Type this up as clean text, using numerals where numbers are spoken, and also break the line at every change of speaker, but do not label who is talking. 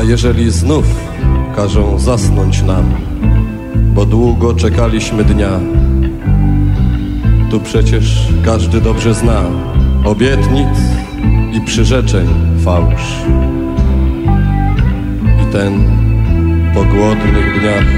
jeżeli znów każą zasnąć nam, bo długo czekaliśmy dnia. Tu przecież każdy dobrze zna obietnic i przyrzeczeń fałsz. I ten po głodnych dniach